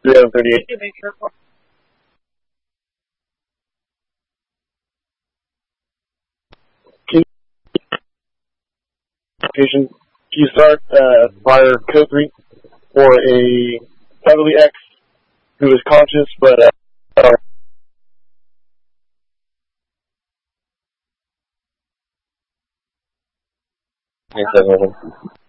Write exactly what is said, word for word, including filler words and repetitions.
zero thirty-eight. Can you, can you start uh, fire code three for a Beverly X who is conscious but uh, uh